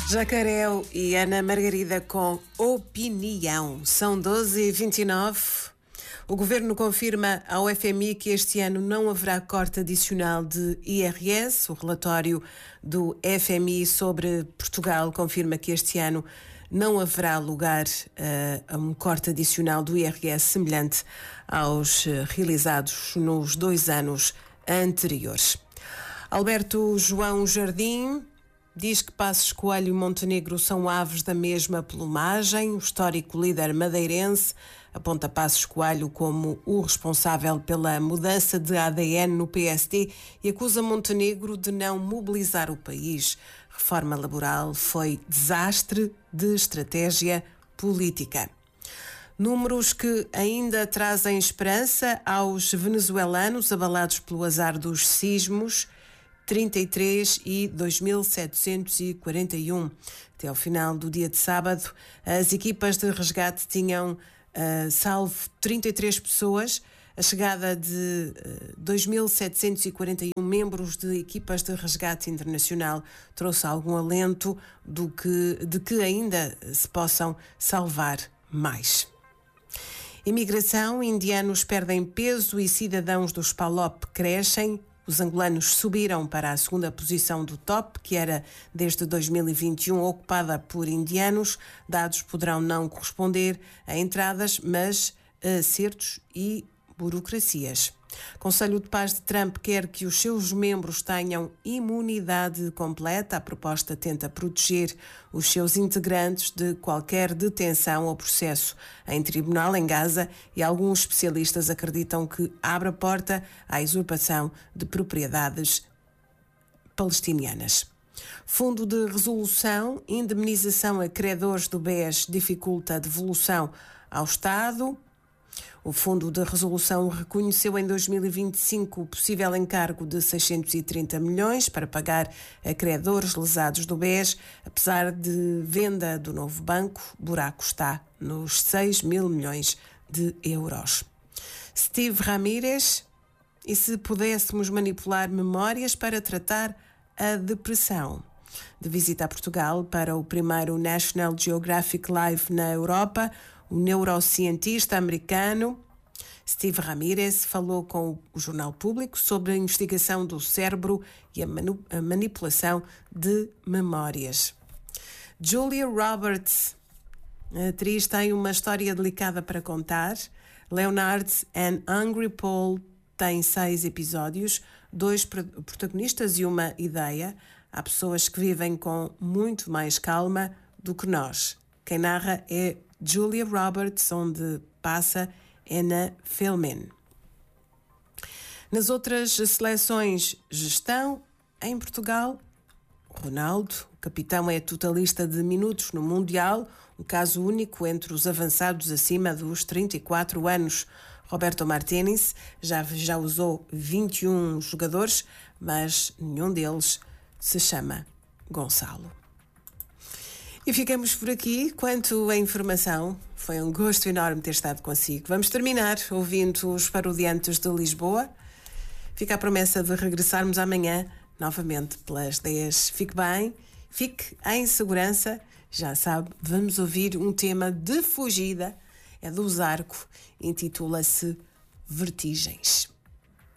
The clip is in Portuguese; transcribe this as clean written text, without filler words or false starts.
Jacaré e Ana Margarida com opinião. São 12h29. O Governo confirma ao FMI que este ano não haverá corte adicional de IRS. O relatório do FMI sobre Portugal confirma que este ano não haverá lugar a um corte adicional do IRS semelhante aos realizados nos 2 anos anteriores. Alberto João Jardim diz que Passos Coelho e Montenegro são aves da mesma plumagem. O histórico líder madeirense aponta Passos Coelho como o responsável pela mudança de ADN no PSD e acusa Montenegro de não mobilizar o país. Reforma laboral foi desastre de estratégia política. Números que ainda trazem esperança aos venezuelanos abalados pelo azar dos sismos. 33 e 2.741. Até ao final do dia de sábado, as equipas de resgate tinham salvo 33 pessoas. A chegada de 2.741 membros de equipas de resgate internacional trouxe algum alento de que ainda se possam salvar mais. Imigração, indianos perdem peso e cidadãos dos PALOP crescem. Os angolanos subiram para a segunda posição do top, que era desde 2021 ocupada por indianos. Dados poderão não corresponder a entradas, mas a acertos e burocracias. Conselho de Paz de Trump quer que os seus membros tenham imunidade completa. A proposta tenta proteger os seus integrantes de qualquer detenção ou processo em tribunal em Gaza e alguns especialistas acreditam que abre a porta à usurpação de propriedades palestinianas. Fundo de resolução, indemnização a credores do BES dificulta a devolução ao Estado. O Fundo de Resolução reconheceu em 2025 o possível encargo de 630 milhões para pagar a credores lesados do BES. Apesar de venda do novo banco, o buraco está nos 6 mil milhões de euros. Steve Ramírez, e se pudéssemos manipular memórias para tratar a depressão? De visita a Portugal para o primeiro National Geographic Live na Europa, o neurocientista americano Steve Ramírez falou com o Jornal Público sobre a investigação do cérebro e a manipulação de memórias. Julia Roberts, a atriz, tem uma história delicada para contar. Leonard and Hungry Paul tem 6 episódios, 2 protagonistas e uma ideia. Há pessoas que vivem com muito mais calma do que nós. Quem narra é Julia Roberts, onde passa é na Filmin. Nas outras seleções, gestão em Portugal, Ronaldo, o capitão, é totalista de minutos no Mundial, um caso único entre os avançados acima dos 34 anos. Roberto Martínez já usou 21 jogadores, mas nenhum deles se chama Gonçalo. E ficamos por aqui. Quanto à informação, foi um gosto enorme ter estado consigo. Vamos terminar ouvindo os Parodiantes de Lisboa. Fica a promessa de regressarmos amanhã, novamente pelas 10. Fique bem, fique em segurança. Já sabe, vamos ouvir um tema de fugida. É do Zarco, intitula-se Vertigens.